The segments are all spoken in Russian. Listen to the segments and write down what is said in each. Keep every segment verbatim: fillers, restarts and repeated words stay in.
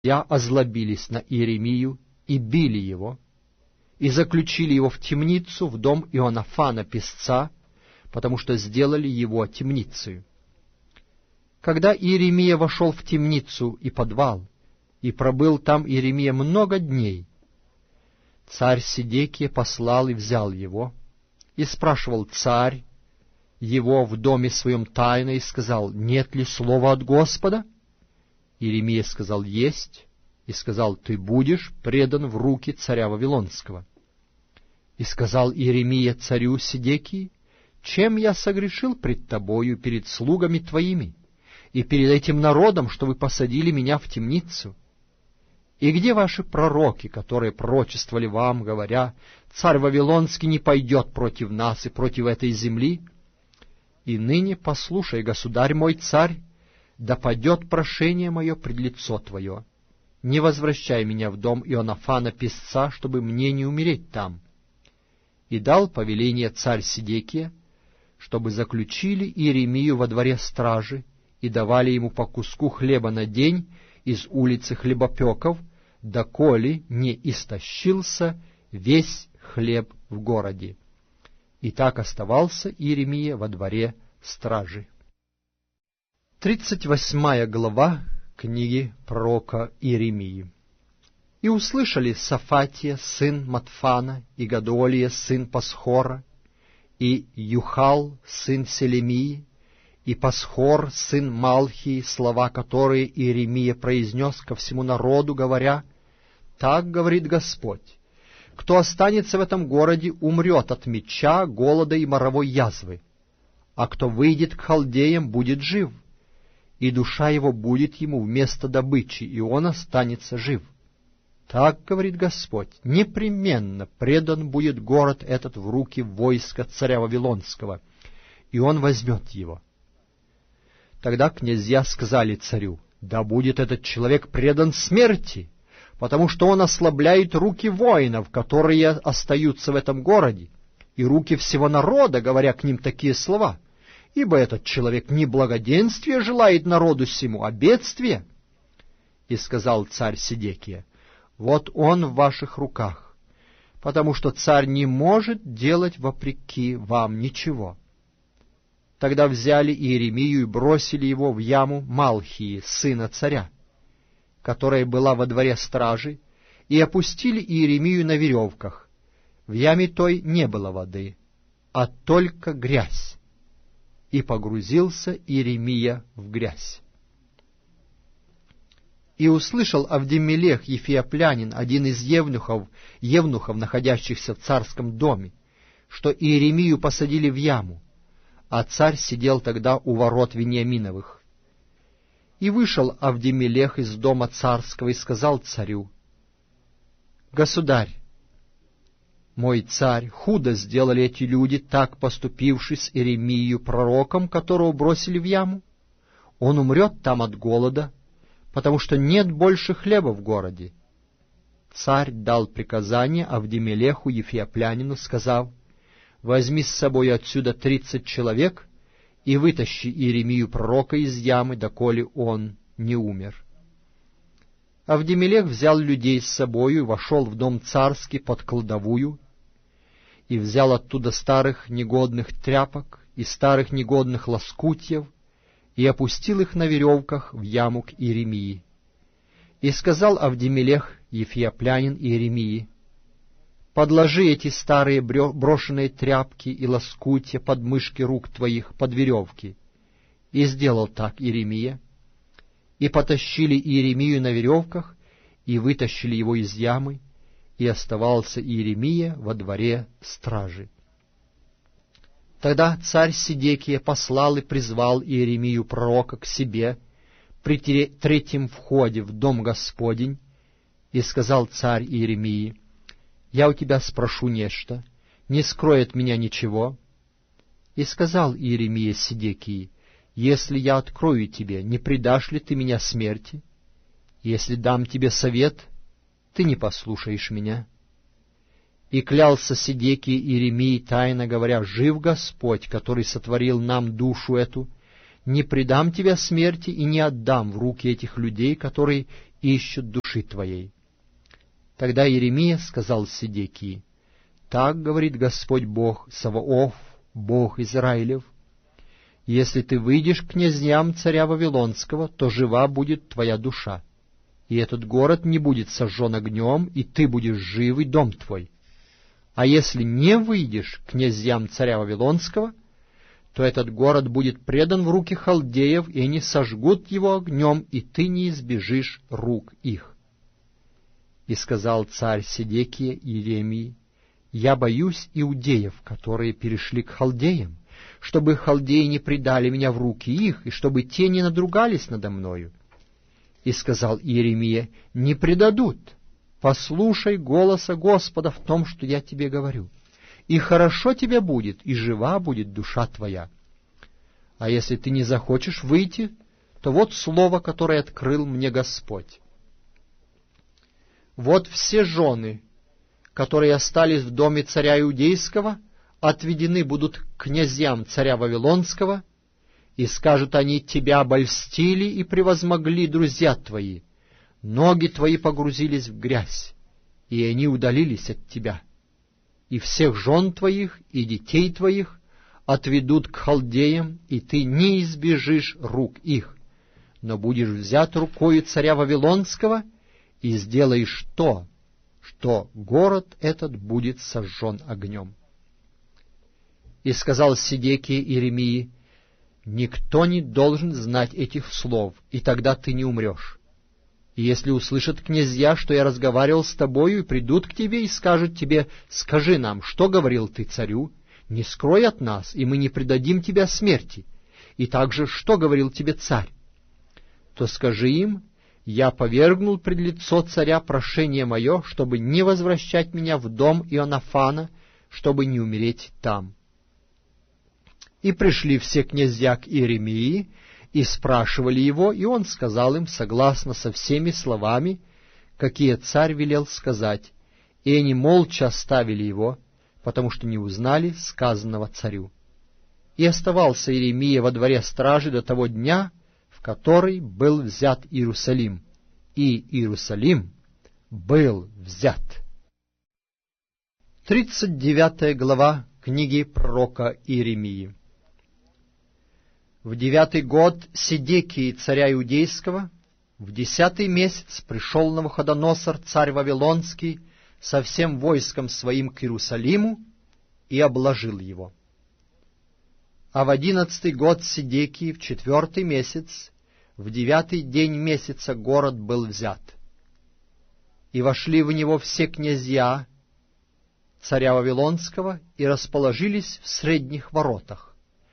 озлобились на Иеремию и били его, и заключили его в темницу в дом Иоаннафана песца, потому что сделали его темницею. Когда Иеремия вошел в темницу и подвал, и пробыл там Иеремия много дней, царь Седекия послал и взял его, и спрашивал царь его в доме своем тайно, и сказал: «Нет ли слова от Господа?» Иеремия сказал: «Есть», и сказал: «Ты будешь предан в руки царя Вавилонского». И сказал Иеремия царю Седекии: «Чем я согрешил пред тобою, перед слугами твоими, и перед этим народом, что вы посадили меня в темницу? И где ваши пророки, которые пророчествовали вам, говоря: царь Вавилонский не пойдет против нас и против этой земли? И ныне послушай, государь мой царь, да падет прошение мое пред лицо твое. Не возвращай меня в дом Иоаннафана песца, чтобы мне не умереть там». И дал повеление царь Седекия, чтобы заключили Иеремию во дворе стражи и давали ему по куску хлеба на день из улицы хлебопеков, доколе не истощился весь хлеб в городе. И так оставался Иеремия во дворе стражи. Тридцать восьмая глава книги пророка Иеремии. «И услышали Сафатия, сын Матфана, и Гадолия, сын Пасхора, и Юхал, сын Селемии, и Пасхор, сын Малхии, слова, которые Иеремия произнес ко всему народу, говоря: «Так говорит Господь: кто останется в этом городе, умрет от меча, голода и моровой язвы, а кто выйдет к халдеям, будет жив, и душа его будет ему вместо добычи, и он останется жив. Так говорит Господь: непременно предан будет город этот в руки войска царя Вавилонского, и он возьмет его». Тогда князья сказали царю: «Да будет этот человек предан смерти, потому что он ослабляет руки воинов, которые остаются в этом городе, и руки всего народа, говоря к ним такие слова, ибо этот человек не благоденствия желает народу сему, а бедствия». И сказал царь Седекия: «Вот он в ваших руках, потому что царь не может делать вопреки вам ничего». Тогда взяли Иеремию и бросили его в яму Малхии, сына царя, которая была во дворе стражи, и опустили Иеремию на веревках. В яме той не было воды, а только грязь. И погрузился Иеремия в грязь. И услышал Авдемелех Ефиоплянин, один из евнухов, евнухов, находящихся в царском доме, что Иеремию посадили в яму, а царь сидел тогда у ворот Вениаминовых. И вышел Авдемелех из дома царского и сказал царю: «Государь, мой царь, худо сделали эти люди, так поступивши с Иеремию пророком, которого бросили в яму. Он умрет там от голода, потому что нет больше хлеба в городе». Царь дал приказание Авдемелеху Ефиоплянину, сказав: «Возьми с собой отсюда тридцать человек и вытащи Иеремию пророка из ямы, доколе он не умер». Авдемелех взял людей с собою и вошел в дом царский под кладовую, и взял оттуда старых негодных тряпок и старых негодных лоскутьев, и опустил их на веревках в яму к Иеремии. И сказал Авдемелех Ефиоплянин Иеремии: «Подложи эти старые брошенные тряпки и лоскутья под мышки рук твоих, под веревки». И сделал так Иеремия. И потащили Иеремию на веревках, и вытащили его из ямы, и оставался Иеремия во дворе стражи. Тогда царь Седекия послал и призвал Иеремию пророка к себе при третьем входе в дом Господень, и сказал царь Иеремии: «Я у тебя спрошу нечто, не скрой от меня ничего». И сказал Иеремия Седекии: «Если я открою тебе, не предашь ли ты меня смерти? Если дам тебе совет, ты не послушаешь меня». И клялся Седекии Иеремии, тайно говоря: «Жив Господь, который сотворил нам душу эту, не предам тебя смерти и не отдам в руки этих людей, которые ищут души твоей». Тогда Иеремия сказал Седекии: «Так говорит Господь Бог Саваоф, Бог Израилев: если ты выйдешь к князьям царя Вавилонского, то жива будет твоя душа, и этот город не будет сожжен огнем, и ты будешь жив, и дом твой. А если не выйдешь к князьям царя Вавилонского, то этот город будет предан в руки халдеев, и они сожгут его огнем, и ты не избежишь рук их». И сказал царь Седекия Иеремии: «Я боюсь иудеев, которые перешли к халдеям, чтобы халдеи не предали меня в руки их, и чтобы те не надругались надо мною». И сказал Иеремия: «Не предадут. Послушай голоса Господа в том, что я тебе говорю, и хорошо тебе будет, и жива будет душа твоя. А если ты не захочешь выйти, то вот слово, которое открыл мне Господь. Вот все жены, которые остались в доме царя Иудейского, отведены будут к князьям царя Вавилонского, и скажут они: тебя обольстили и превозмогли друзья твои, ноги твои погрузились в грязь, и они удалились от тебя. И всех жен твоих и детей твоих отведут к халдеям, и ты не избежишь рук их, но будешь взят рукою царя Вавилонского, и сделаешь то, что город этот будет сожжен огнем». И сказал Седекия Иеремии: «Никто не должен знать этих слов, и тогда ты не умрешь. И если услышат князья, что я разговаривал с тобою, и придут к тебе и скажут тебе: скажи нам, что говорил ты царю, не скрой от нас, и мы не предадим тебя смерти, и также, что говорил тебе царь, то скажи им: я повергнул пред лицо царя прошение мое, чтобы не возвращать меня в дом Ионафана, чтобы не умереть там». И пришли все князья к Иеремии и спрашивали его, и он сказал им согласно со всеми словами, какие царь велел сказать, и они молча оставили его, потому что не узнали сказанного царю. И оставался Иеремия во дворе стражи до того дня, в который был взят Иерусалим, и Иерусалим был взят. Тридцать девятая глава книги пророка Иеремии. В девятый год Седекии царя Иудейского, в десятый месяц, пришел Навуходоносор, царь Вавилонский, со всем войском своим к Иерусалиму и обложил его. А в одиннадцатый год Седекии, в четвертый месяц, в девятый день месяца город был взят. И вошли в него все князья царя Вавилонского и расположились в средних воротах: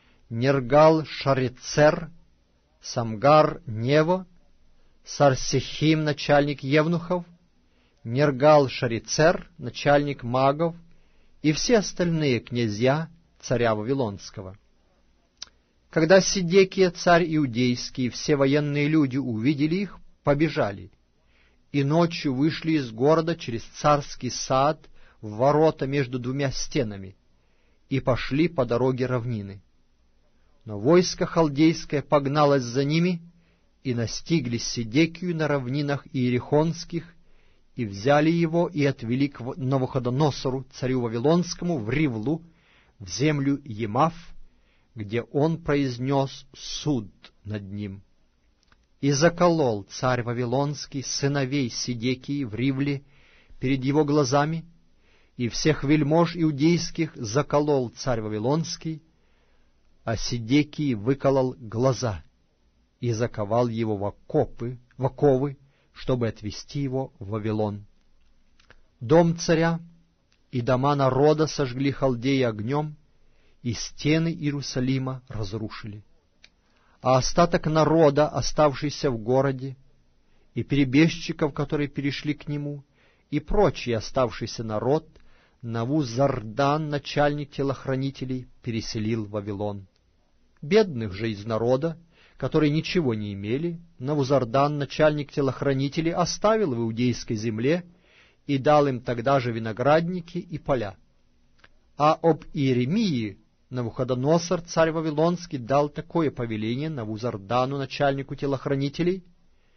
Нергал-Шарецер, Самгар-Нево, Сарсехим, начальник евнухов, Нергал-Шарецер, начальник магов, и все остальные князья царя Вавилонского. Когда Седекия, царь Иудейский, и все военные люди увидели их, побежали, и ночью вышли из города через царский сад в ворота между двумя стенами, и пошли по дороге равнины. Но войско халдейское погналось за ними, и настигли Седекию на равнинах иерихонских, и взяли его, и отвели к Навуходоносору, царю Вавилонскому, в Ривлу, в землю Емав, где он произнес суд над ним. И заколол царь Вавилонский сыновей Седекии в Ривле перед его глазами, и всех вельмож иудейских заколол царь Вавилонский, а Седекии выколол глаза и заковал его в окопы, в оковы, чтобы отвести его в Вавилон. Дом царя и дома народа сожгли халдеи огнем, и стены Иерусалима разрушили. А остаток народа, оставшийся в городе, и перебежчиков, которые перешли к нему, и прочий оставшийся народ, Навузардан, начальник телохранителей, переселил в Вавилон. Бедных же из народа, которые ничего не имели, Навузардан, начальник телохранителей, оставил в иудейской земле и дал им тогда же виноградники и поля. А об Иеремии Навуходоносор, царь Вавилонский, дал такое повеление Навузардану, начальнику телохранителей: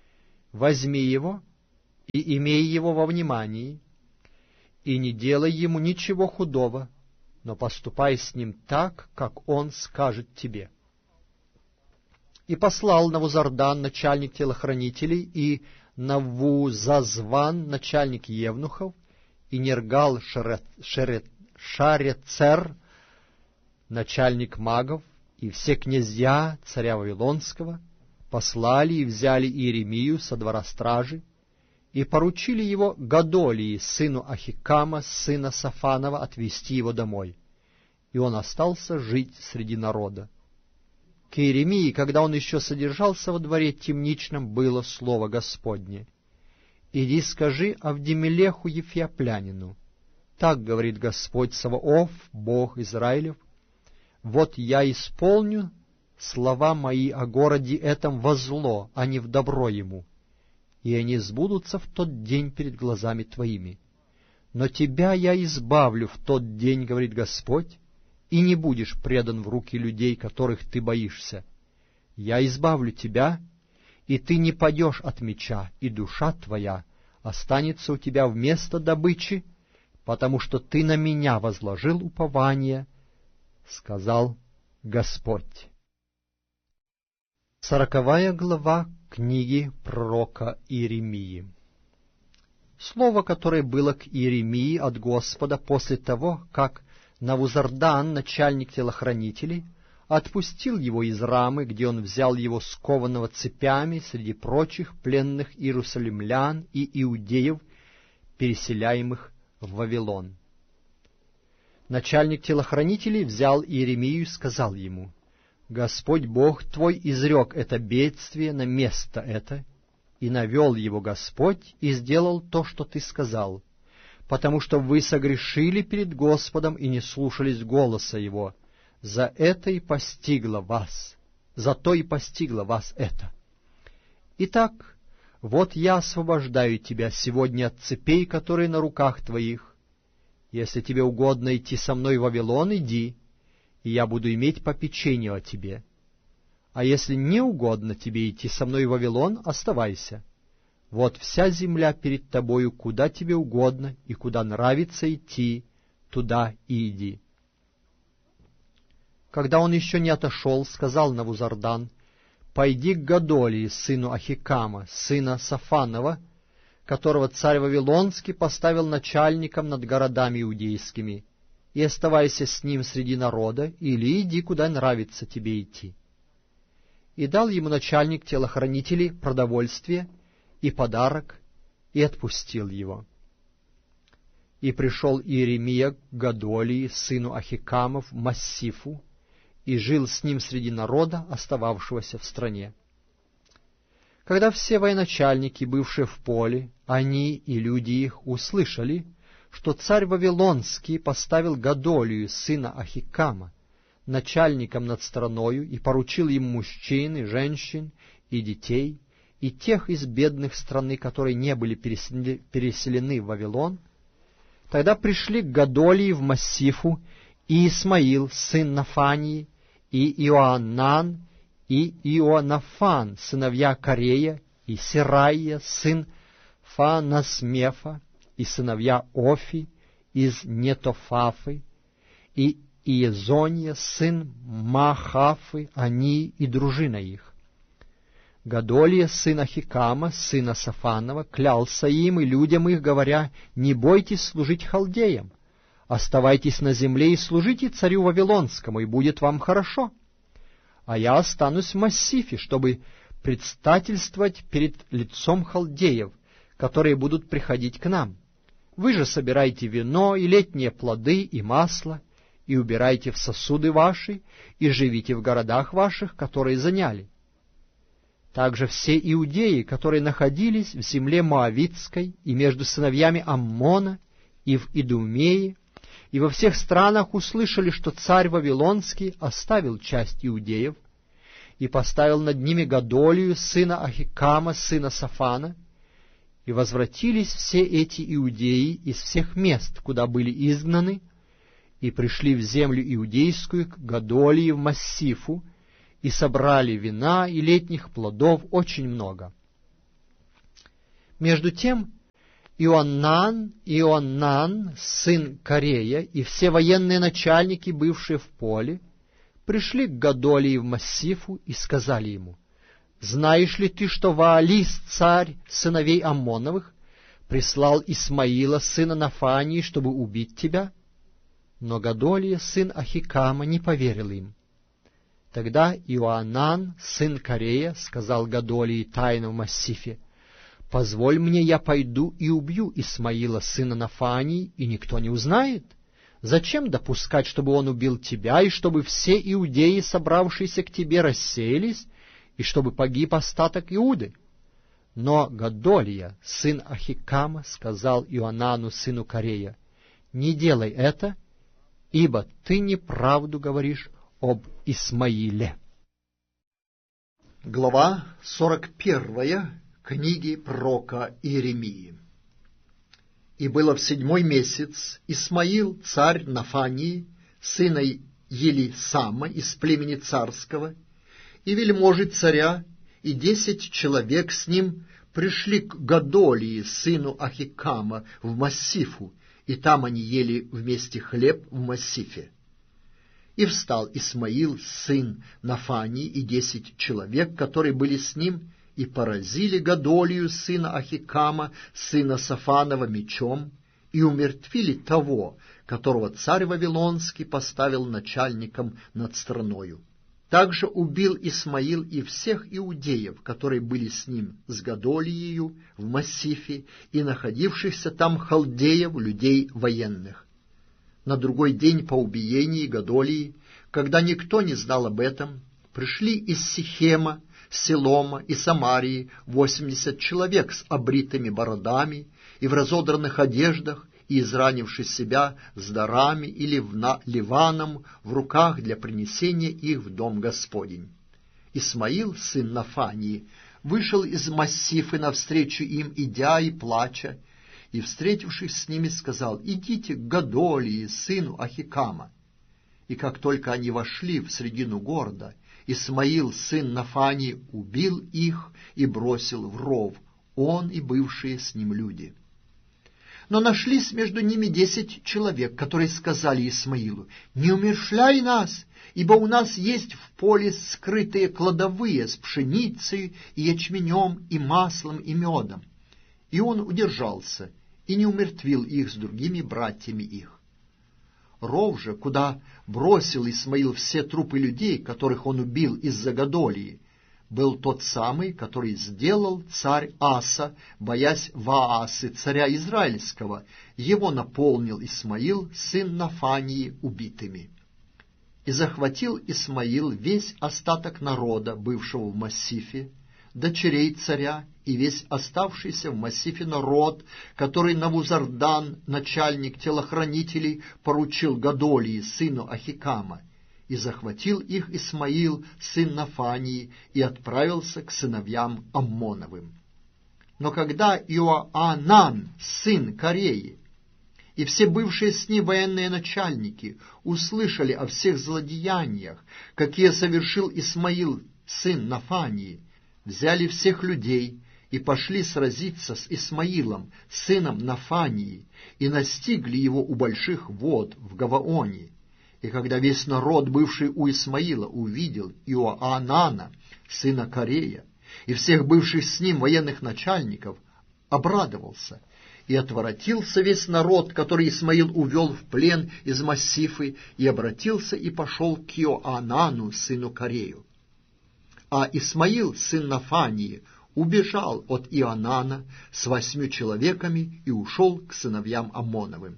возьми его и имей его во внимании, и не делай ему ничего худого, но поступай с ним так, как он скажет тебе». И послал Навузардан, начальник телохранителей, и Навузазван, начальник евнухов, и Нергал Шарет, Шарет, Шарецер, начальник магов, и все князья царя Вавилонского послали и взяли Иеремию со двора стражи, и поручили его Годолии, сыну Ахикама, сына Сафанова, отвести его домой. И он остался жить среди народа. К Иеремии, когда он еще содержался во дворе темничном, было слово Господне: «Иди скажи Авдемелеху Ефиоплянину, так говорит Господь Саваоф, Бог Израилев: вот я исполню слова мои о городе этом во зло, а не в добро ему, и они сбудутся в тот день перед глазами твоими. Но тебя я избавлю в тот день, говорит Господь, и не будешь предан в руки людей, которых ты боишься. Я избавлю тебя, и ты не падешь от меча, и душа твоя останется у тебя вместо добычи, потому что ты на меня возложил упование, сказал Господь». Сороковая глава книги пророка Иеремии. Слово, которое было к Иеремии от Господа после того, как Навузардан, начальник телохранителей, отпустил его из Рамы, где он взял его скованного цепями среди прочих пленных иерусалимлян и иудеев, переселяемых в Вавилон. Начальник телохранителей взял Иеремию и сказал ему: «Господь Бог твой изрек это бедствие на место это, и навел его Господь, и сделал то, что ты сказал, потому что вы согрешили перед Господом и не слушались голоса Его. За это и постигло вас, за то и постигло вас это. Итак, вот я освобождаю тебя сегодня от цепей, которые на руках твоих. Если тебе угодно идти со мной в Вавилон, иди, и я буду иметь попечение о тебе. А если не угодно тебе идти со мной в Вавилон, оставайся. Вот вся земля перед тобою, куда тебе угодно и куда нравится идти, туда и иди». Когда он еще не отошел, сказал Навузардан: «Пойди к Годолии, сыну Ахикама, сына Сафанова, которого царь Вавилонский поставил начальником над городами иудейскими, и оставайся с ним среди народа, или иди, куда нравится тебе идти». И дал ему начальник телохранителей продовольствие и подарок, и отпустил его. И пришел Иеремия к Годолии, сыну Ахикамов, в Массифу, и жил с ним среди народа, остававшегося в стране. Когда все военачальники, бывшие в поле, они и люди их, услышали, что царь Вавилонский поставил Годолию, сына Ахикама, начальником над страною, и поручил ему мужчин и женщин и детей, и тех из бедных страны, которые не были переселены в Вавилон, тогда пришли к Годолии в Массифу и Исмаил, сын Нафании, и Иоаннан, и Ионафан, сыновья Карея, и Серайя, сын Фанасмефа, и сыновья Офи из Нетофафы, и Иезония, сын Махафы, они и дружина их. Годолия, сын Ахикама, сына Сафанова, клялся им и людям их, говоря: «Не бойтесь служить халдеям, оставайтесь на земле и служите царю Вавилонскому, и будет вам хорошо. А я останусь в Массифе, чтобы предстательствовать перед лицом халдеев, которые будут приходить к нам. Вы же собирайте вино и летние плоды и масло, и убирайте в сосуды ваши, и живите в городах ваших, которые заняли». Также все иудеи, которые находились в земле Моавитской и между сыновьями Аммона и в Идумее, и во всех странах услышали, что царь Вавилонский оставил часть иудеев и поставил над ними Годолию, сына Ахикама, сына Сафана, и возвратились все эти иудеи из всех мест, куда были изгнаны, и пришли в землю иудейскую к Годолии в Массифу, и собрали вина и летних плодов очень много. Между тем Иоаннан, Иоаннан, сын Карея, и все военные начальники, бывшие в поле, пришли к Годолии в Массифу и сказали ему: «Знаешь ли ты, что Ваалис, царь сыновей Аммоновых, прислал Исмаила, сына Нафании, чтобы убить тебя?» Но Годолия, сын Ахикама, не поверил им. Тогда Иоаннан, сын Карея, сказал Годолии тайно в Массифе: «Позволь мне, я пойду и убью Исмаила, сына Нафании, и никто не узнает. Зачем допускать, чтобы он убил тебя, и чтобы все иудеи, собравшиеся к тебе, рассеялись, и чтобы погиб остаток Иуды?» Но Годолия, сын Ахикама, сказал Иоаннану, сыну Карея: «Не делай это, ибо ты неправду говоришь об Исмаиле». Глава сорок первая книги пророка Иеремии. «И было в седьмой месяц Исмаил, царь Нафании, сына Елисама из племени царского, и вельможи царя, и десять человек с ним пришли к Годолии, сыну Ахикама, в Массифу, и там они ели вместе хлеб в Массифе. И встал Исмаил, сын Нафании, и десять человек, которые были с ним, и поразили Годолию, сына Ахикама, сына Сафанова, мечом, и умертвили того, которого царь Вавилонский поставил начальником над страною. Также убил Исмаил и всех иудеев, которые были с ним, с Годолиею в Массифе, и находившихся там халдеев, людей военных. На другой день по убиении Годолии, когда никто не знал об этом, пришли из Сихема, Селома и Самарии восемьдесят человек с обритыми бородами и в разодранных одеждах, и изранивши себя с дарами или ливаном в руках для принесения их в дом Господень. Исмаил, сын Нафании, вышел из Массифы навстречу им, идя и плача, и, встретившись с ними, сказал: «Идите к Годолии, сыну Ахикама». И как только они вошли в средину города, Исмаил, сын Нафании, убил их и бросил в ров, он и бывшие с ним люди. Но нашлись между ними десять человек, которые сказали Исмаилу: «Не умерщвляй нас, ибо у нас есть в поле скрытые кладовые с пшеницей и ячменем и маслом и медом». И он удержался и не умертвил их с другими братьями их. Ров же, куда бросил Исмаил все трупы людей, которых он убил из-за Годолии, был тот самый, который сделал царь Аса, боясь Ваасы, царя Израильского. Его наполнил Исмаил, сын Нафании, убитыми. И захватил Исмаил весь остаток народа, бывшего в Массифе, дочерей царя, и весь оставшийся в Массифе народ, который Навузардан, начальник телохранителей, поручил Годолии, сыну Ахикама. И захватил их Исмаил, сын Нафании, и отправился к сыновьям Аммоновым. Но когда Иоаннан, сын Кареи, и все бывшие с ним военные начальники услышали о всех злодеяниях, какие совершил Исмаил, сын Нафании, взяли всех людей и пошли сразиться с Исмаилом, сыном Нафании, и настигли его у больших вод в Гаваоне. И когда весь народ, бывший у Исмаила, увидел Иоаннана, сына Карея, и всех бывших с ним военных начальников, обрадовался, и отворотился весь народ, который Исмаил увел в плен из Массифы, и обратился и пошел к Иоаннану, сыну Карею. А Исмаил, сын Нафании, убежал от Иоаннана с восьмью человеками и ушел к сыновьям Аммоновым.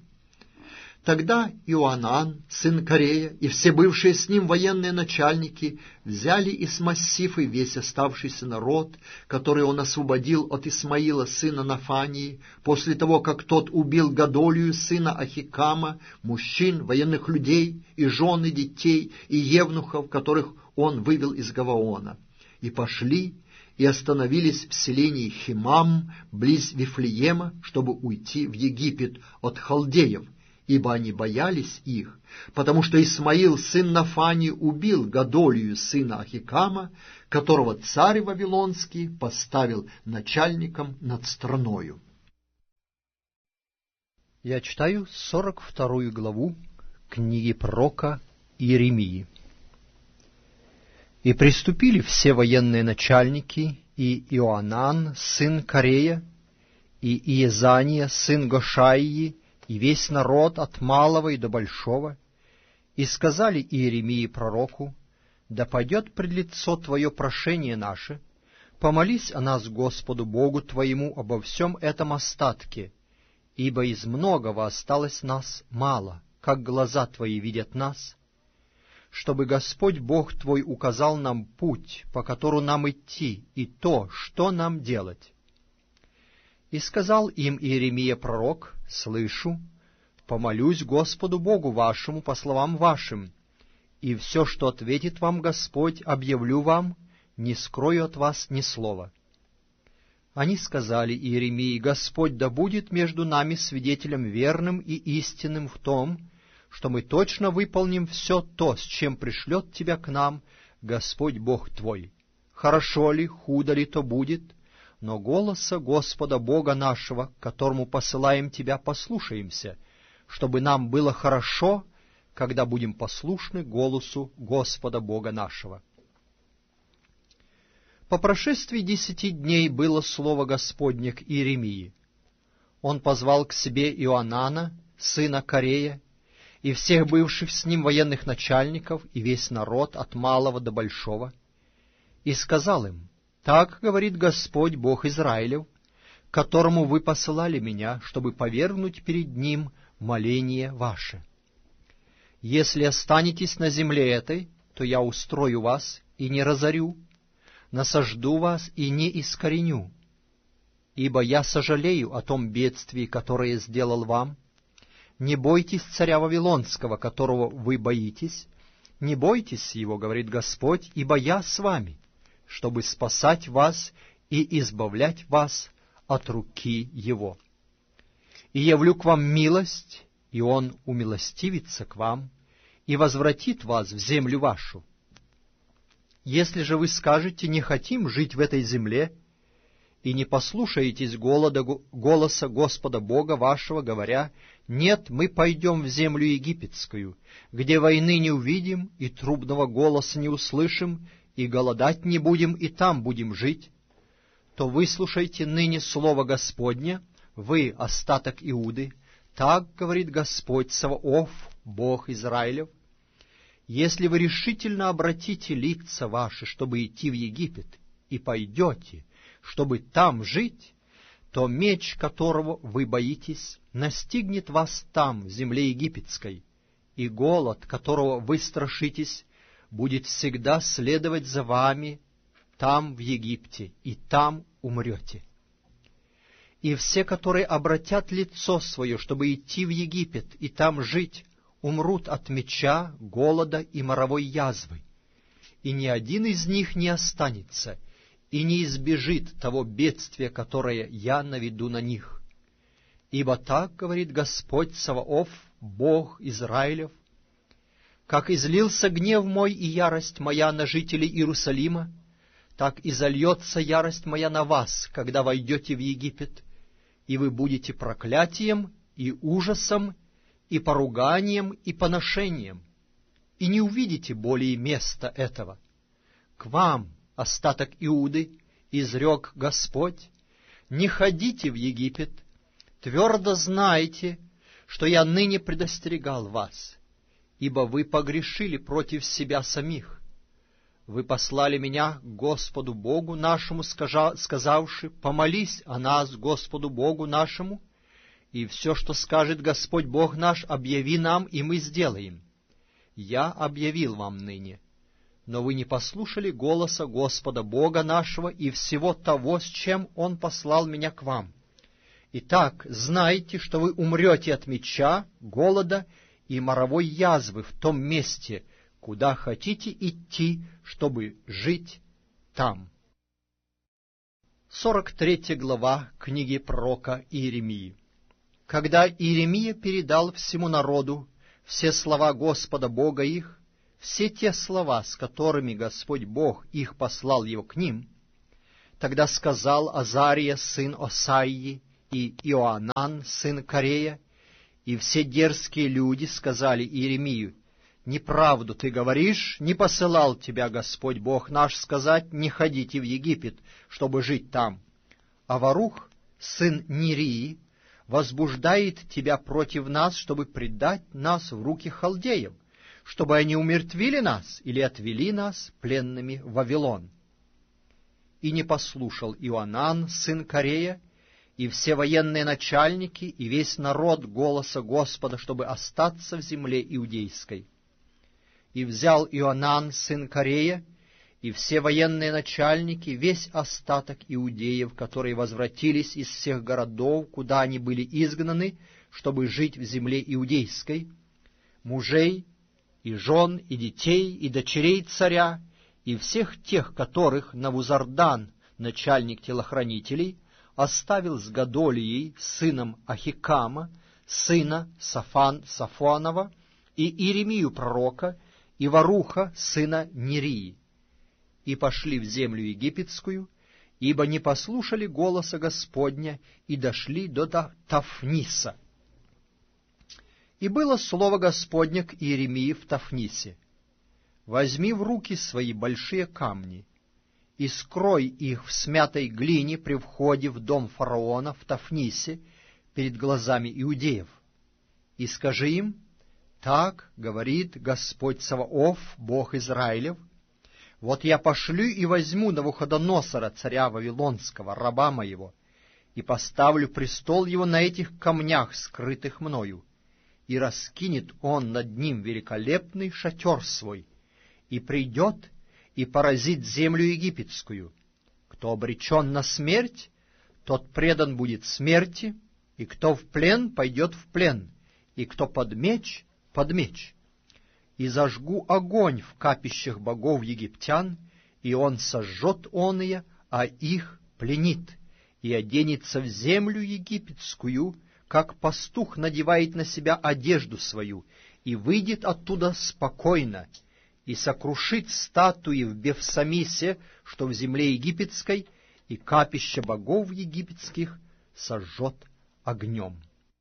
Тогда Иоаннан, сын Карея, и все бывшие с ним военные начальники взяли из Массифы весь оставшийся народ, который он освободил от Исмаила, сына Нафании, после того, как тот убил Годолию, сына Ахикама, мужчин, военных людей, и жен, и детей, и евнухов, которых он вывел из Гаваона, и пошли и остановились в селении Химам, близ Вифлеема, чтобы уйти в Египет от халдеев, ибо они боялись их, потому что Исмаил, сын Нафани, убил Гадолию, сына Ахикама, которого царь Вавилонский поставил начальником над страною. Я читаю сорок вторую главу книги пророка Иеремии. «И приступили все военные начальники, и Иоанан, сын Карея, и Иезания, сын Гошаии, и весь народ от малого и до большого, и сказали Иеремии пророку: да пойдет пред лицо Твое прошение наше, помолись о нас Господу Богу Твоему обо всем этом остатке, ибо из многого осталось нас мало, как глаза Твои видят нас, чтобы Господь Бог Твой указал нам путь, по которому нам идти, и то, что нам делать. И сказал им Иеремия пророк: слышу, помолюсь Господу Богу вашему по словам вашим, и все, что ответит вам Господь, объявлю вам, не скрою от вас ни слова. Они сказали Иеремии: Господь да будет между нами свидетелем верным и истинным в том, что мы точно выполним все то, с чем пришлет тебя к нам Господь Бог твой. Хорошо ли, худо ли то будет, но голоса Господа Бога нашего, к которому посылаем тебя, послушаемся, чтобы нам было хорошо, когда будем послушны голосу Господа Бога нашего». По прошествии десяти дней было слово Господне к Иеремии. Он позвал к себе Иоанана, сына Карея, и всех бывших с ним военных начальников, и весь народ от малого до большого, и сказал им: «Так говорит Господь Бог Израилев, которому вы посылали меня, чтобы повергнуть перед Ним моление ваше. Если останетесь на земле этой, то я устрою вас и не разорю, насажду вас и не искореню, ибо я сожалею о том бедствии, которое сделал вам. Не бойтесь царя Вавилонского, которого вы боитесь, не бойтесь его, говорит Господь, ибо я с вами, чтобы спасать вас и избавлять вас от руки его. И явлю к вам милость, и он умилостивится к вам и возвратит вас в землю вашу. Если же вы скажете: не хотим жить в этой земле, и не послушаетесь голода, голоса Господа Бога вашего, говоря: нет, мы пойдем в землю египетскую, где войны не увидим, и трубного голоса не услышим, и голодать не будем, и там будем жить, то выслушайте ныне слово Господне, вы, остаток Иуды, так говорит Господь Саваоф, Бог Израилев: если вы решительно обратите лица ваши, чтобы идти в Египет, и пойдете, чтобы там жить, то меч, которого вы боитесь, настигнет вас там, в земле египетской, и голод, которого вы страшитесь, будет всегда следовать за вами там, в Египте, и там умрете. И все, которые обратят лицо свое, чтобы идти в Египет и там жить, умрут от меча, голода и моровой язвы, и ни один из них не останется, и не избежит того бедствия, которое я наведу на них. Ибо так говорит Господь Саваоф, Бог Израилев: как излился гнев мой и ярость моя на жителей Иерусалима, так и зальется ярость моя на вас, когда войдете в Египет, и вы будете проклятием и ужасом, и поруганием, и поношением, и не увидите более места этого. К вам, остаток Иуды, изрек Господь: не ходите в Египет, твердо знайте, что я ныне предостерегал вас, ибо вы погрешили против себя самих. Вы послали меня к Господу Богу нашему, сказавши: помолись о нас Господу Богу нашему, и все, что скажет Господь Бог наш, объяви нам, и мы сделаем. Я объявил вам ныне, но вы не послушали голоса Господа Бога нашего и всего того, с чем Он послал меня к вам. Итак, знайте, что вы умрете от меча, голода и моровой язвы в том месте, куда хотите идти, чтобы жить там». сорок третья глава книги пророка Иеремии. Когда Иеремия передал всему народу все слова Господа Бога их, все те слова, с которыми Господь Бог их послал его к ним, тогда сказал Азария, сын Осаии, и Иоанан, сын Карея, и все дерзкие люди сказали Иеремию: «Неправду ты говоришь, не посылал тебя Господь Бог наш сказать: не ходите в Египет, чтобы жить там. А Варух, сын Нерии, возбуждает тебя против нас, чтобы предать нас в руки халдеев, чтобы они умертвили нас или отвели нас пленными в Вавилон». И не послушал Иоанан, сын Карея, и все военные начальники, и весь народ голоса Господа, чтобы остаться в земле иудейской. И взял Иоанан, сын Карея, и все военные начальники, весь остаток иудеев, которые возвратились из всех городов, куда они были изгнаны, чтобы жить в земле иудейской, мужей, и жен, и детей, и дочерей царя, и всех тех, которых Навузардан, начальник телохранителей, оставил с Годолией, сыном Ахикама, сына Сафан Сафонова, и Иеремию пророка, и Варуха, сына Нерии, и пошли в землю египетскую, ибо не послушали голоса Господня, и дошли до Тафниса. И было слово Господне к Иеремии в Тафнисе: «Возьми в руки свои большие камни, и скрой их в смятой глине при входе в дом фараона в Тафнисе перед глазами иудеев, и скажи им: так говорит Господь Саваоф, Бог Израилев: вот я пошлю и возьму Навуходоносора, царя Вавилонского, раба моего, и поставлю престол его на этих камнях, скрытых мною, и раскинет он над ним великолепный шатер свой, и придет и поразит землю египетскую. Кто обречен на смерть, тот предан будет смерти, и кто в плен, пойдет в плен, и кто под меч, под меч. И зажгу огонь в капищах богов египтян, и он сожжет оные, а их пленит, и оденется в землю египетскую, как пастух надевает на себя одежду свою, и выйдет оттуда спокойно, и сокрушит статуи в Бефсамисе, что в земле египетской, и капища богов египетских сожжет огнем».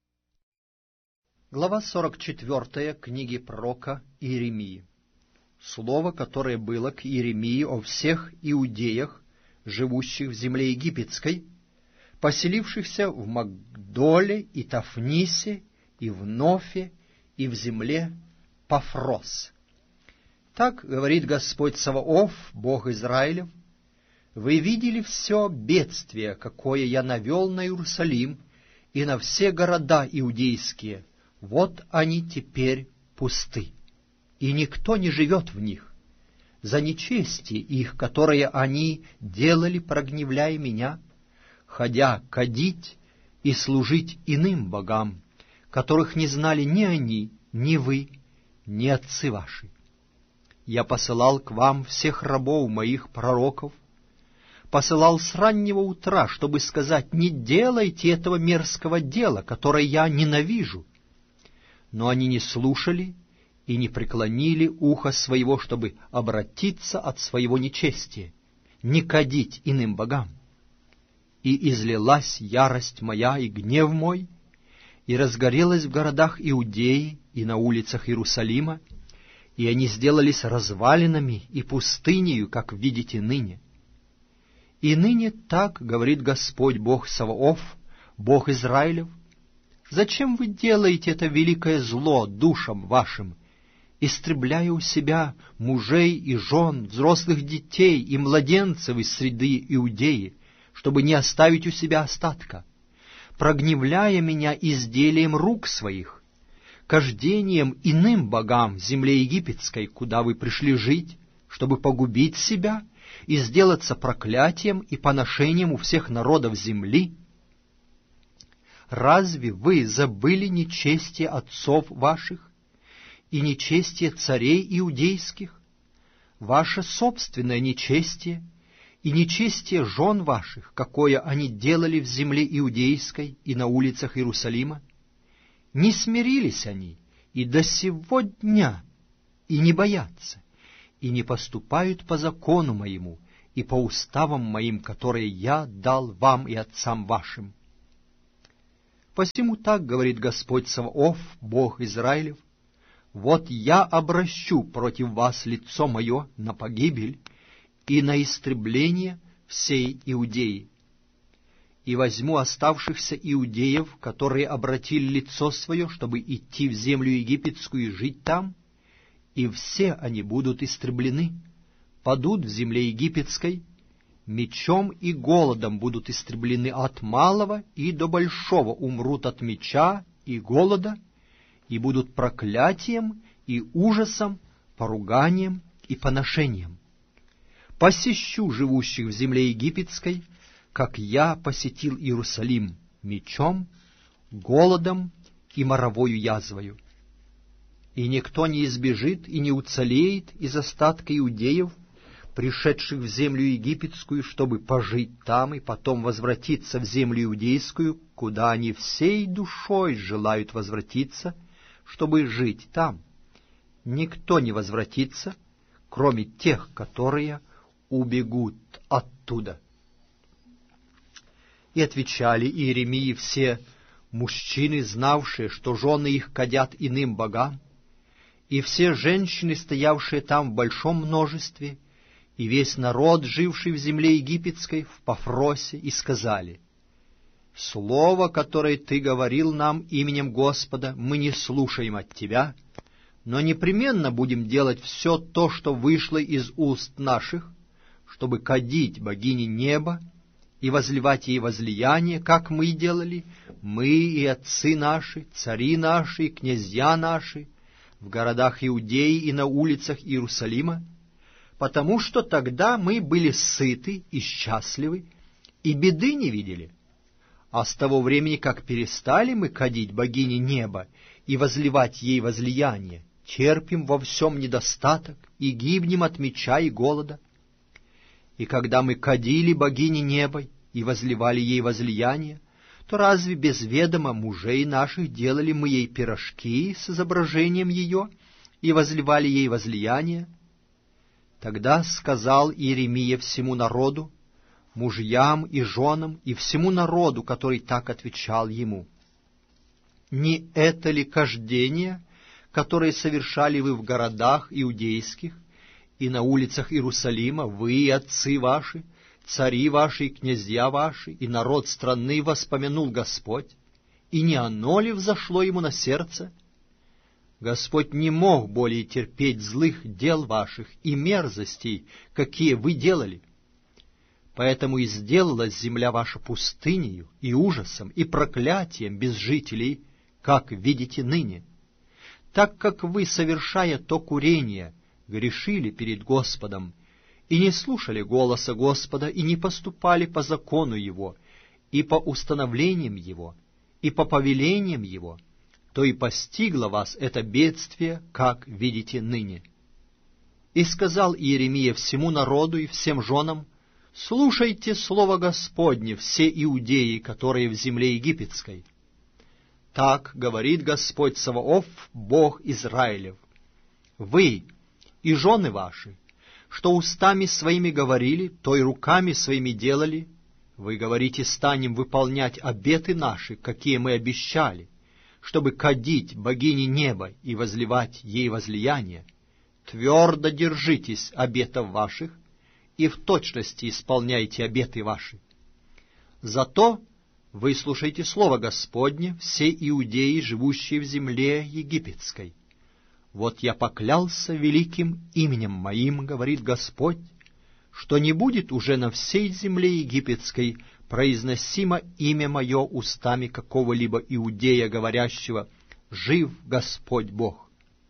Глава сорок четвертая книги пророка Иеремии. Слово, которое было к Иеремии о всех иудеях, живущих в земле египетской, поселившихся в Магдоле и Тафнисе, и в Нофе, и в земле Пафрос. Так говорит Господь Саваоф, Бог Израилев: вы видели все бедствие, какое я навел на Иерусалим и на все города иудейские. Вот они теперь пусты, и никто не живет в них. За нечестие их, которое они делали, прогневляя меня, ходя кадить и служить иным богам, которых не знали ни они, ни вы, ни отцы ваши. Я посылал к вам всех рабов моих пророков, посылал с раннего утра, чтобы сказать: не делайте этого мерзкого дела, которое я ненавижу. Но они не слушали и не преклонили ухо своего, чтобы обратиться от своего нечестия, не кадить иным богам. И излилась ярость моя и гнев мой, и разгорелась в городах Иудеи и на улицах Иерусалима, и они сделались развалинами и пустынею, как видите ныне. И ныне так говорит Господь Бог Саваоф, Бог Израилев: зачем вы делаете это великое зло душам вашим, истребляя у себя мужей и жен, взрослых детей и младенцев из среды Иудеи, чтобы не оставить у себя остатка, прогневляя меня изделием рук своих, кождением иным богам в земле египетской, куда вы пришли жить, чтобы погубить себя и сделаться проклятием и поношением у всех народов земли? Разве вы забыли нечестие отцов ваших и нечестие царей иудейских, ваше собственное нечестие и нечестие жен ваших, какое они делали в земле иудейской и на улицах Иерусалима? Не смирились они и до сего дня, и не боятся, и не поступают по закону моему и по уставам моим, которые я дал вам и отцам вашим. Посему так говорит Господь Саваоф, Бог Израилев: вот я обращу против вас лицо мое на погибель и на истребление всей Иудеи, и возьму оставшихся иудеев, которые обратили лицо свое, чтобы идти в землю египетскую и жить там, и все они будут истреблены, падут в земле египетской, мечом и голодом будут истреблены от малого и до большого, умрут от меча и голода, и будут проклятием и ужасом, поруганием и поношением. Посещу живущих в земле египетской, как я посетил Иерусалим мечом, голодом и моровою язвою. И никто не избежит и не уцелеет из остатка иудеев, пришедших в землю египетскую, чтобы пожить там и потом возвратиться в землю иудейскую, куда они всей душой желают возвратиться, чтобы жить там. Никто не возвратится, кроме тех, которые убегут оттуда. И отвечали Иеремии все мужчины, знавшие, что жены их кадят иным богам, и все женщины, стоявшие там в большом множестве, и весь народ, живший в земле египетской, в Пафросе, и сказали: «Слово, которое ты говорил нам именем Господа, мы не слушаем от тебя, но непременно будем делать все то, что вышло из уст наших, чтобы кадить богине неба и возливать ей возлияние, как мы делали, мы и отцы наши, цари наши и князья наши, в городах Иудеи и на улицах Иерусалима, потому что тогда мы были сыты и счастливы, и беды не видели. А с того времени, как перестали мы кадить богине неба и возливать ей возлияние, терпим во всем недостаток и гибнем от меча и голода. И когда мы кадили богине неба и возливали ей возлияние, то разве без ведома мужей наших делали мы ей пирожки с изображением ее и возливали ей возлияние? Тогда сказал Иеремия всему народу, мужьям и женам, и всему народу, который так отвечал ему: «Не это ли кождение, которое совершали вы в городах иудейских и на улицах Иерусалима, вы и отцы ваши, цари ваши и князья ваши, и народ страны воспомянул Господь, и не оно ли взошло ему на сердце? Господь не мог более терпеть злых дел ваших и мерзостей, какие вы делали. Поэтому и сделалась земля ваша пустынею и ужасом, и проклятием без жителей, как видите ныне. Так как вы, совершая то курение, грешили перед Господом, и не слушали голоса Господа, и не поступали по закону Его, и по установлениям Его, и по повелениям Его, то и постигло вас это бедствие, как видите ныне. И сказал Иеремия всему народу и всем женам: слушайте слово Господне, все иудеи, которые в земле египетской. Так говорит Господь Саваоф, Бог Израилев: вы и жены ваши, что устами своими говорили, то и руками своими делали, вы говорите: станем выполнять обеты наши, какие мы обещали, чтобы кадить богине неба и возливать ей возлияние. Твердо держитесь обетов ваших, и в точности исполняйте обеты ваши. Зато выслушайте слово Господне, все иудеи, живущие в земле египетской. Вот я поклялся великим именем моим, говорит Господь, что не будет уже на всей земле египетской произносимо имя мое устами какого-либо иудея, говорящего: жив Господь Бог.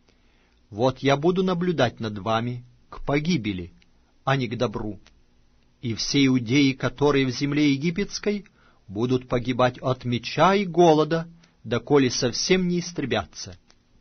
Вот я буду наблюдать над вами к погибели, а не к добру. И все иудеи, которые в земле египетской, будут погибать от меча и голода, доколе совсем не истребятся.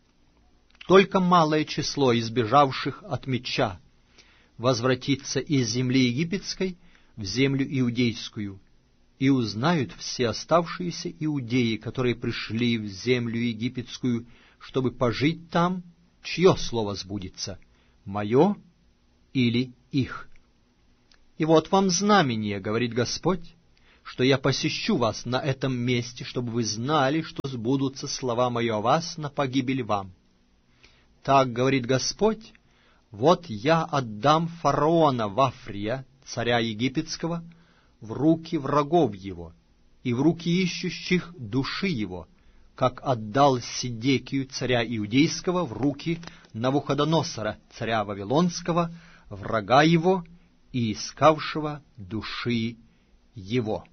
Только малое число избежавших от меча возвратится из земли египетской в землю иудейскую, и узнают все оставшиеся иудеи, которые пришли в землю египетскую, чтобы пожить там, чье слово сбудется, мое или их. И вот вам знамение, говорит Господь, что я посещу вас на этом месте, чтобы вы знали, что сбудутся слова мои о вас на погибель вам. Так говорит Господь, вот я отдам фараона Вафрия, царя египетского, в руки врагов его и в руки ищущих души его, как отдал Сидекию, царя иудейского, в руки Навуходоносора, царя вавилонского, врага его и искавшего души его.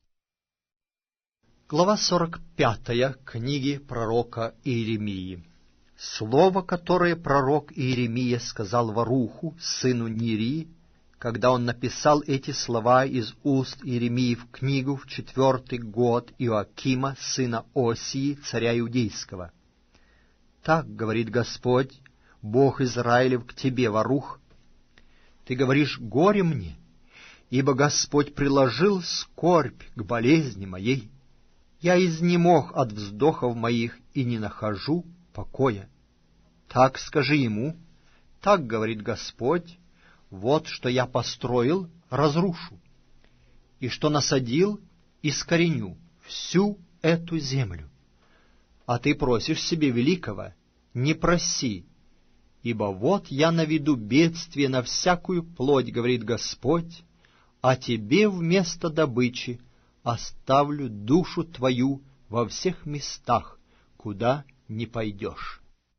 Глава сорок пятая книги пророка Иеремии. Слово, которое пророк Иеремия сказал Варуху, сыну Нирии, когда он написал эти слова из уст Иеремии в книгу в четвертый год Иоакима, сына Осии, царя Иудейского. Так говорит Господь, Бог Израилев, к тебе, Варух. Ты говоришь: горе мне, ибо Господь приложил скорбь к болезни моей. Я изнемог от вздохов моих и не нахожу покоя. Так скажи ему, так говорит Господь, вот что я построил, разрушу, и что насадил, искореню всю эту землю. А ты просишь себе великого, не проси, ибо вот я наведу бедствие на всякую плоть, говорит Господь, а тебе вместо добычи оставлю душу твою во всех местах, куда не пойдешь.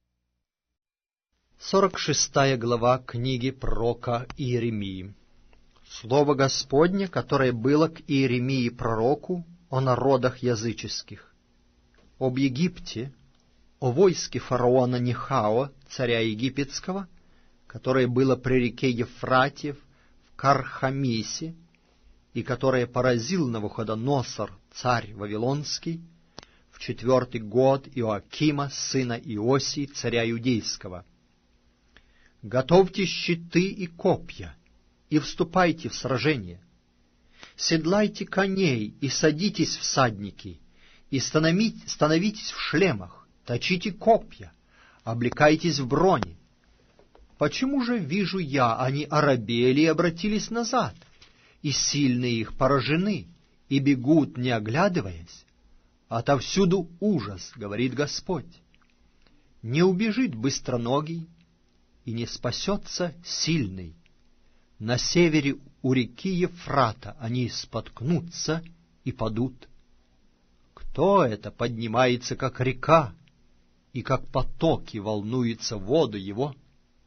Сорок шестая глава книги пророка Иеремии. Слово Господне, которое было к Иеремии пророку о народах языческих, об Египте, о войске фараона Нехао, царя египетского, которое было при реке Ефратьев в Кархамисе, и которое поразил Навуходоносор, царь вавилонский, в четвертый год Иоакима, сына Иосии, царя иудейского. Готовьте щиты и копья, и вступайте в сражение. Седлайте коней и садитесь всадники, и становитесь в шлемах, точите копья, облекайтесь в брони. Почему же вижу я, они оробели и обратились назад, и сильные их поражены, и бегут, не оглядываясь? Отовсюду ужас, говорит Господь. Не убежит быстроногий, и не спасется сильный. На севере у реки Ефрата они споткнутся и падут. Кто это поднимается, как река, и как потоки волнуется воду его?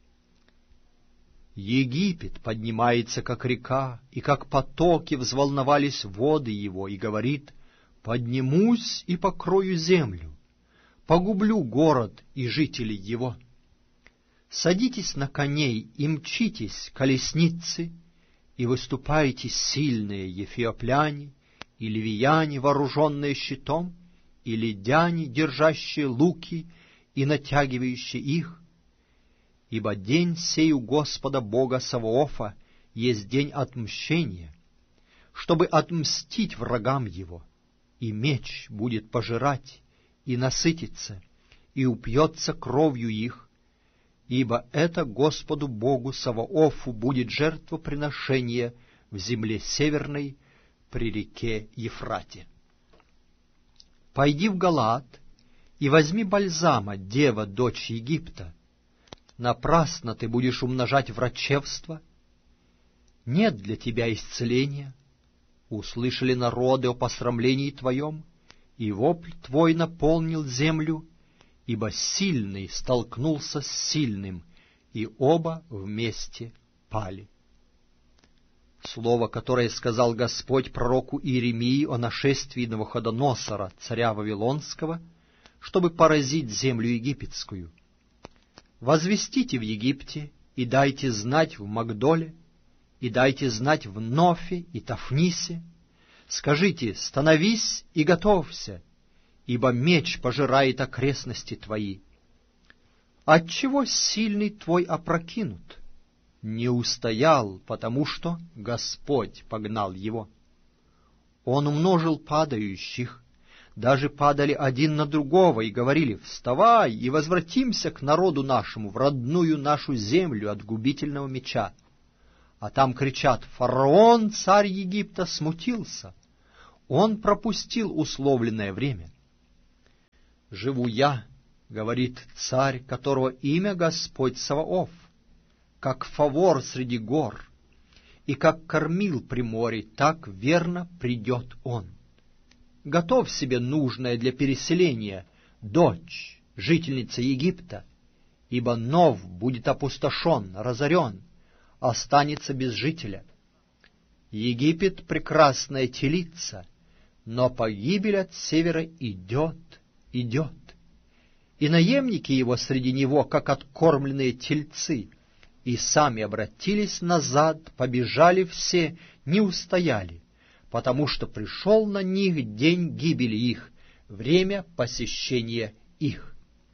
Египет поднимается, как река, и как потоки взволновались воды его, и говорит: поднимусь и покрою землю, погублю город и жителей его. Садитесь на коней и мчитесь, колесницы, и выступайте сильные ефиопляне, и ливияне, вооруженные щитом, и лидяне, держащие луки и натягивающие их. Ибо день сей у Господа Бога Саваофа есть день отмщения, чтобы отмстить врагам его, и меч будет пожирать и насытиться, и упьется кровью их, ибо это Господу Богу Саваофу будет жертвоприношение в земле северной при реке Ефрате. Пойди в Галаад и возьми бальзама, дева, дочь Египта. Напрасно ты будешь умножать врачевство. Нет для тебя исцеления. Услышали народы о посрамлении твоем, и вопль твой наполнил землю, ибо сильный столкнулся с сильным, и оба вместе пали. Слово, которое сказал Господь пророку Иеремии о нашествии Навуходоносора, царя Вавилонского, чтобы поразить землю египетскую. «Возвестите в Египте, и дайте знать в Магдоле, и дайте знать в Нофе и Тафнисе. Скажите: становись и готовься, ибо меч пожирает окрестности твои. Отчего сильный твой опрокинут? Не устоял, потому что Господь погнал его. Он умножил падающих, даже падали один на другого и говорили: «Вставай и возвратимся к народу нашему, в родную нашу землю от губительного меча». А там кричат: «Фараон, царь Египта, смутился, он пропустил условленное время». «Живу я, — говорит царь, которого имя Господь Саваоф, — как фавор среди гор, и как кормил при море, так верно придет он. Готовь себе нужное для переселения, дочь, жительница Египта, ибо Нов будет опустошен, разорен, останется без жителя. Египет — прекрасная телица, но погибель от севера идет, идет. И наемники его среди него, как откормленные тельцы, и сами обратились назад, побежали все, не устояли, потому что пришел на них день гибели их, время посещения их.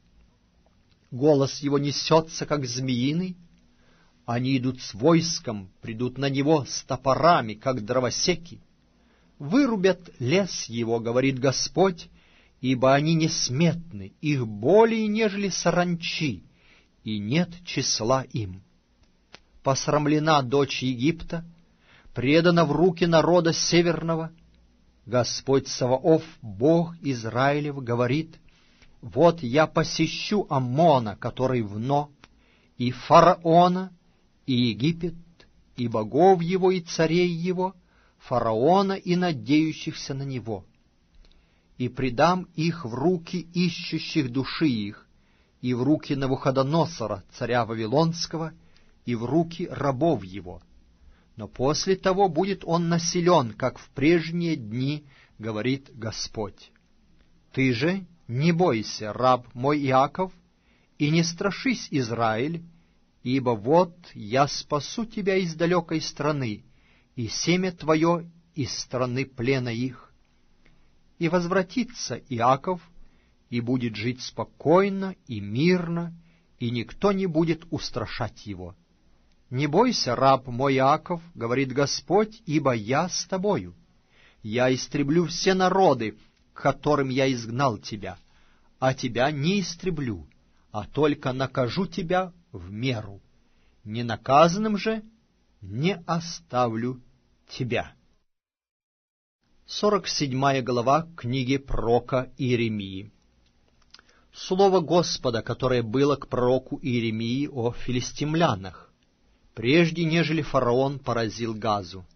Голос его несется, как змеиный, они идут с войском, придут на него с топорами, как дровосеки. Вырубят лес его, говорит Господь, ибо они несметны, их более, нежели саранчи, и нет числа им. Посрамлена дочь Египта, предана в руки народа северного. Господь Саваоф, Бог Израилев, говорит: «Вот я посещу Аммона, который в Но, и фараона, и Египет, и богов его, и царей его, фараона и надеющихся на него, и предам их в руки ищущих души их, и в руки Навуходоносора, царя Вавилонского, и в руки рабов его. Но после того будет он населен, как в прежние дни, говорит Господь. Ты же не бойся, раб мой Иаков, и не страшись, Израиль, ибо вот я спасу тебя из далекой страны, и семя твое из страны плена их. И возвратится Иаков, и будет жить спокойно и мирно, и никто не будет устрашать его. Не бойся, раб мой Иаков, говорит Господь, ибо я с тобою. Я истреблю все народы, к которым я изгнал тебя, а тебя не истреблю, а только накажу тебя в меру. Ненаказанным же не оставлю тебя». Сорок седьмая глава книги пророка Иеремии. Слово Господа, которое было к пророку Иеремии о филистимлянах, прежде нежели фараон поразил Газу.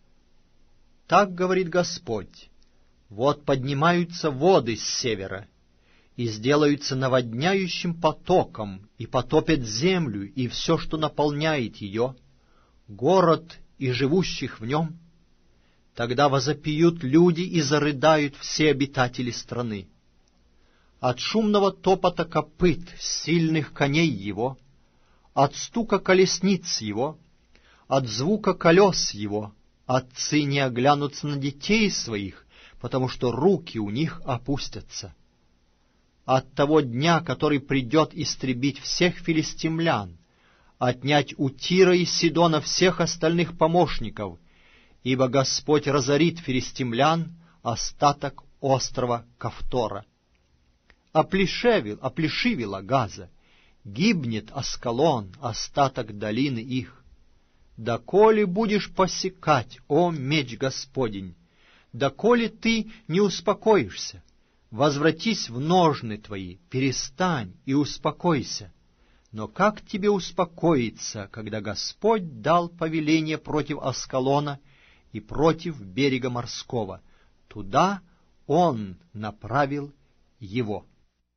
Так говорит Господь: вот поднимаются воды с севера, и сделаются наводняющим потоком, и потопят землю, и все, что наполняет ее, город и живущих в нем. Тогда возопьют люди и зарыдают все обитатели страны. От шумного топота копыт сильных коней его, от стука колесниц его, от звука колес его, отцы не оглянутся на детей своих, потому что руки у них опустятся. От того дня, который придет истребить всех филистимлян, отнять у Тира и Сидона всех остальных помощников, ибо Господь разорит филистимлян, остаток острова Кавтора. Оплешевил, оплешивила Газа, гибнет Аскалон, остаток долины их. Доколе будешь посекать, о меч Господень? Доколе ты не успокоишься? Возвратись в ножны твои, перестань и успокойся. Но как тебе успокоиться, когда Господь дал повеление против Аскалона и против берега морского? Туда Он направил его.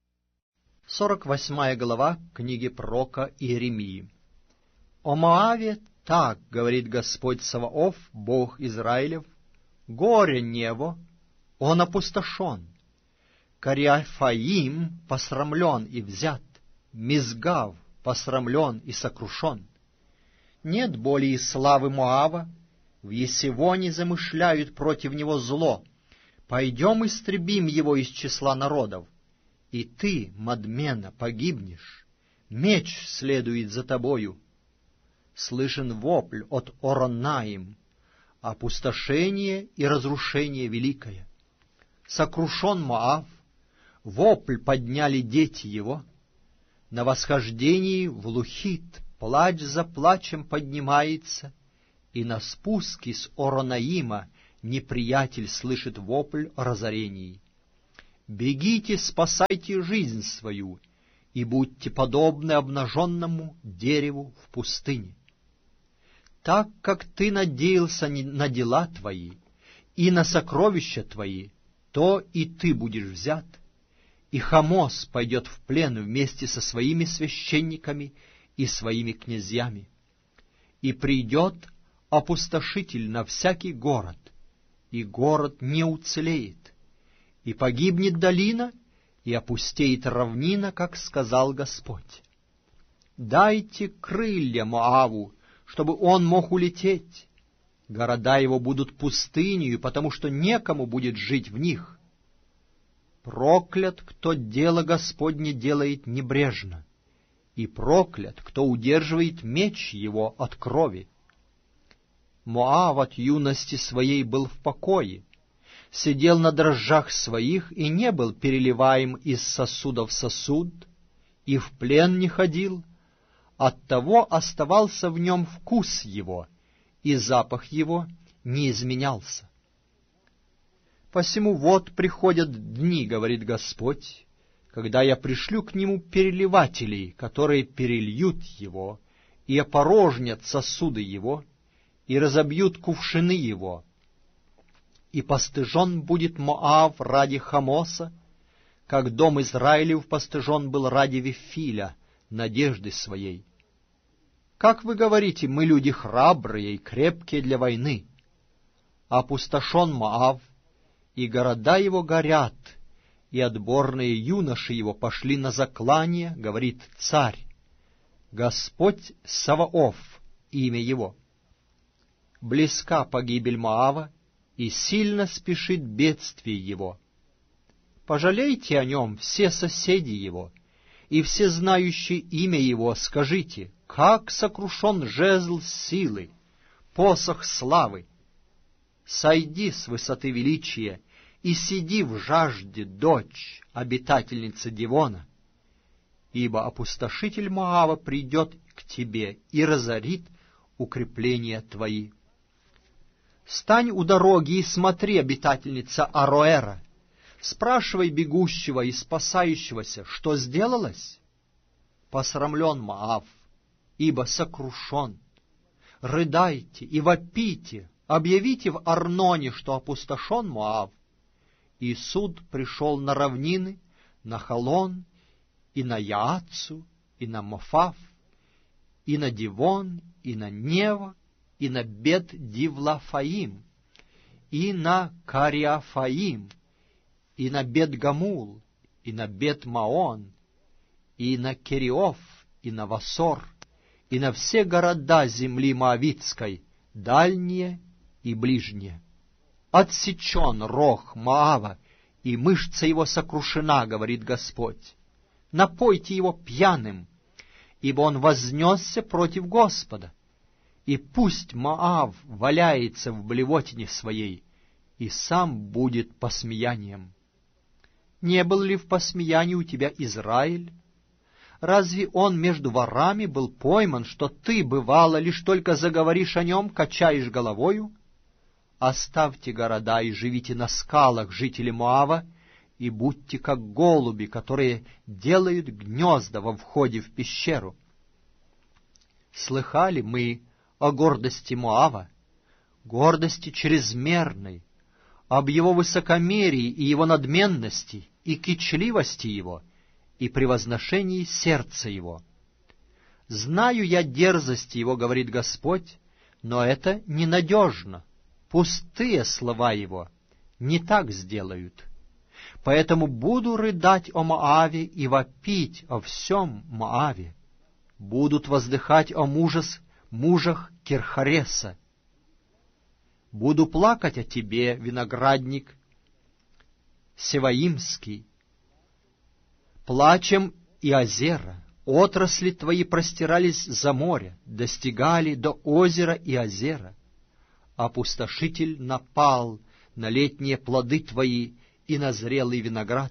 Сорок восьмая глава книги пророка Иеремии. О Моаве так говорит Господь Саваоф, Бог Израилев: горе Нево, он опустошен. Кариафаим посрамлен и взят, Мизгав посрамлен и сокрушен. Нет более славы Моава, в Есевоне замышляют против него зло. Пойдем истребим его из числа народов. И ты, Мадмена, погибнешь, меч следует за тобою. Слышен вопль от Оронаим, опустошение и разрушение великое. Сокрушен Моав, вопль подняли дети его, на восхождении в Лухит плач за плачем поднимается, и на спуске с Оронаима неприятель слышит вопль о разорении. Бегите, спасайте жизнь свою, и будьте подобны обнаженному дереву в пустыне. Так как ты надеялся на дела твои и на сокровища твои, то и ты будешь взят, и Хамос пойдет в плен вместе со своими священниками и своими князьями. И придет опустошитель на всякий город, и город не уцелеет, и погибнет долина, и опустеет равнина, как сказал Господь. Дайте крылья Моаву, чтобы он мог улететь. Города его будут пустынью, потому что некому будет жить в них. Проклят, кто дело Господне делает небрежно, и проклят, кто удерживает меч его от крови. Моав от юности своей был в покое, сидел на дрожжах своих и не был переливаем из сосуда в сосуд, и в плен не ходил, оттого оставался в нем вкус его, и запах его не изменялся. Посему вот приходят дни, говорит Господь, когда я пришлю к нему переливателей, которые перельют его, и опорожнят сосуды его, и разобьют кувшины его. И постыжен будет Моав ради Хамоса, как дом Израилев постыжен был ради Вифиля, надежды своей. Как вы говорите, мы люди храбрые и крепкие для войны. Опустошен Моав, и города его горят, и отборные юноши его пошли на заклание, говорит царь. Господь Саваоф, имя его. Близка погибель Моава, и сильно спешит бедствие его. Пожалейте о нем все соседи его, и все знающие имя его скажите, как сокрушен жезл силы, посох славы. Сойди с высоты величия, и сиди в жажде, дочь, обитательница Дивона, ибо опустошитель Моава придет к тебе и разорит укрепления твои. Стань у дороги и смотри, обитательница Ароэра, спрашивай бегущего и спасающегося, что сделалось? Посрамлен Моав, ибо сокрушен. Рыдайте и вопите, объявите в Арноне, что опустошен Моав. И суд пришел на равнины, на Халон, и на Яацу, и на Мофав, и на Дивон, и на Нева, и на Бет-Дивлафаим, и на Кариафаим, и на Бет-Гамул, и на Бет-Маон, и на Кериоф, и на Васор, и на все города земли Моавитской, дальние и ближние. Отсечен рог Моава, и мышца его сокрушена, говорит Господь. Напойте его пьяным, ибо он вознесся против Господа. И пусть Моав валяется в блевотине своей, и сам будет посмеянием. Не был ли в посмеянии у тебя Израиль? Разве он между ворами был пойман, что ты, бывало, лишь только заговоришь о нем, качаешь головою? Оставьте города и живите на скалах, жители Моава, и будьте как голуби, которые делают гнезда во входе в пещеру. Слыхали мы о гордости Моава, гордости чрезмерной, об его высокомерии и его надменности, и кичливости его, и превозношении сердца его. Знаю я дерзости его, говорит Господь, но это ненадежно. Пустые слова его не так сделают. Поэтому буду рыдать о Моаве и вопить о всем Моаве. Будут воздыхать о мужес, мужах Кирхареса. Буду плакать о тебе, виноградник Севаимский, плачем и озера. Отрасли твои простирались за море, достигали до озера и озера. опустошитель напал на летние плоды твои и на зрелый виноград.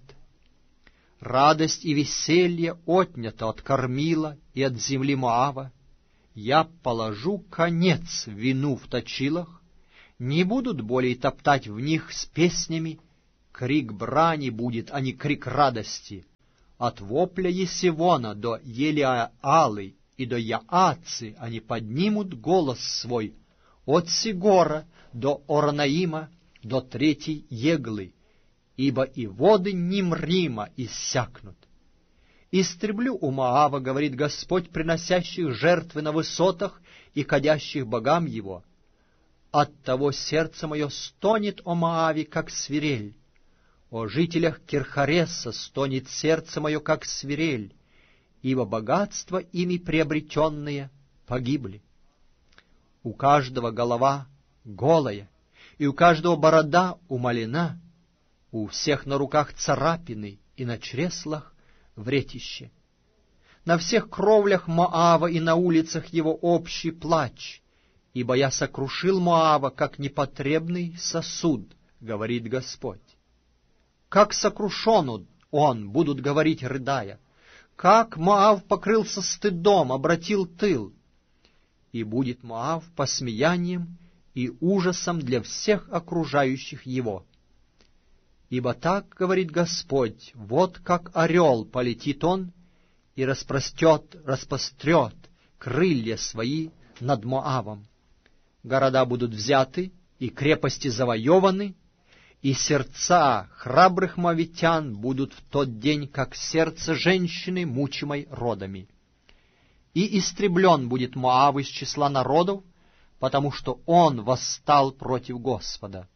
Радость и веселье отнято от кормила и от земли Моава. Я положу конец вину в точилах, не будут более топтать в них с песнями, крик брани будет, а не крик радости. От вопля Есивона до Елеалы и до Яацы они поднимут голос свой, от Сигора до Оронаима, до третьей Еглы, ибо и воды Нимрима иссякнут. «Истреблю у Моава, — говорит Господь, — приносящих жертвы на высотах и кадящих богам его. Оттого сердце мое стонет о Моаве, как свирель. О жителях Кирхареса стонет сердце мое, как свирель, ибо богатства ими приобретенные погибли. У каждого голова голая, и у каждого борода умалена, у всех на руках царапины и на чреслах вретище. На всех кровлях Моава и на улицах его общий плач, ибо я сокрушил Моава, как непотребный сосуд, говорит Господь. Как сокрушен он, будут говорить, рыдая, как Моав покрылся стыдом, обратил тыл, и будет Моав посмеянием и ужасом для всех окружающих его. Ибо так, говорит Господь, вот как орел полетит он и распростет, распрострет крылья свои над Моавом. Города будут взяты, и крепости завоеваны, и сердца храбрых моавитян будут в тот день, как сердце женщины, мучимой родами. И истреблен будет Моав из числа народов, потому что он восстал против Господа.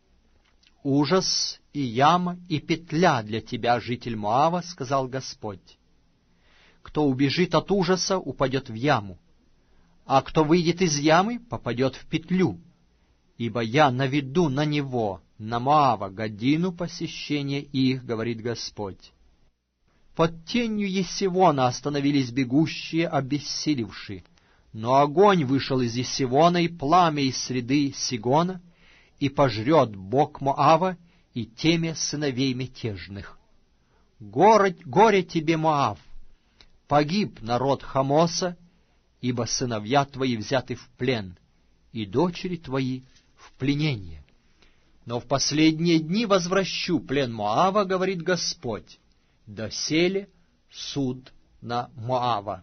Ужас и яма и петля для тебя, житель Моава, сказал Господь. Кто убежит от ужаса, упадет в яму, а кто выйдет из ямы, попадет в петлю, ибо я наведу на него, на Моава, годину посещения их, говорит Господь. Под тенью Есивона остановились бегущие, обессилевшие, но огонь вышел из Есивона и пламя из среды Сигона, и пожрет Бог Моава и темя сыновей мятежных. Горе, горе тебе, Моав! Погиб народ Хамоса, ибо сыновья твои взяты в плен, и дочери твои в пленение. Но в последние дни возвращу плен Моава, говорит Господь, доселе суд на Моава.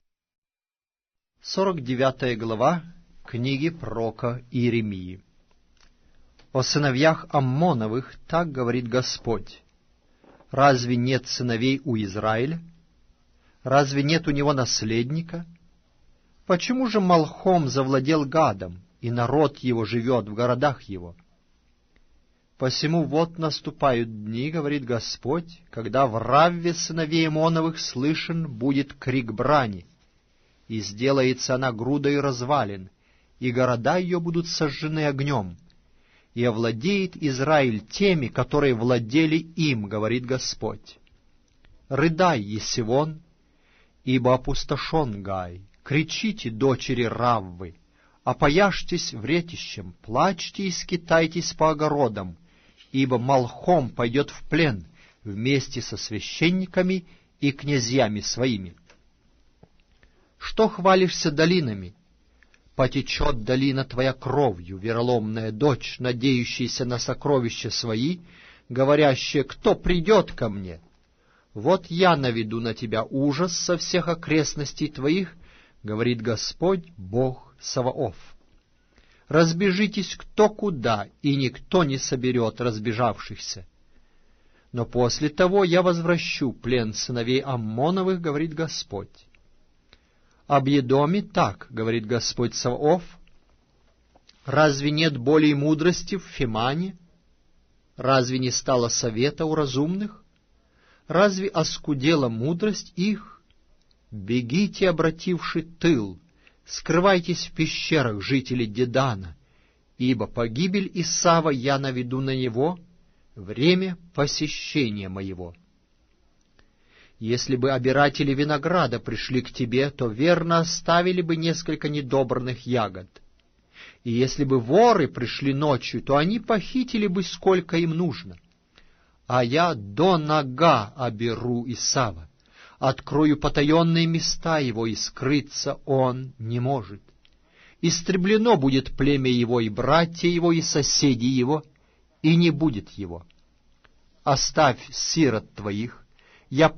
сорок девятая глава книги пророка Иеремии. О сыновьях Аммоновых так говорит Господь. Разве нет сыновей у Израиля? Разве нет у него наследника? Почему же Малхом завладел Гадом, и народ его живет в городах его? Посему вот наступают дни, говорит Господь, когда в Равве сыновей Аммоновых слышен будет крик брани, и сделается она грудой развалин, и города ее будут сожжены огнем, и овладеет Израиль теми, которые владели им, говорит Господь. Рыдай, Есивон, ибо опустошен Гай, кричите, дочери Раввы, опояжьтесь вретищем, плачьте и скитайтесь по огородам, ибо Малхом пойдет в плен вместе со священниками и князьями своими. Что хвалишься долинами? Потечет долина твоя кровью, вероломная дочь, надеющаяся на сокровища свои, говорящая, кто придет ко мне? Вот я наведу на тебя ужас со всех окрестностей твоих, говорит Господь, Бог Саваоф. Разбежитесь кто куда, и никто не соберет разбежавшихся. Но после того я возвращу плен сыновей Аммоновых, говорит Господь. Об Едоме так, говорит Господь Саваоф, разве нет более мудрости в Фимане? Разве не стало совета у разумных? Разве оскудела мудрость их? Бегите, обративши тыл, скрывайтесь в пещерах, жители Дедана, ибо погибель Исава я наведу на него, время посещения моего. Если бы обиратели винограда пришли к тебе, то верно оставили бы несколько недобранных ягод. И если бы воры пришли ночью, то они похитили бы, сколько им нужно. А я до нога оберу Исава, открою потаенные места его, и скрыться он не может. Истреблено будет племя его, и братья его, и соседи его, и не будет его. Оставь сирот твоих, я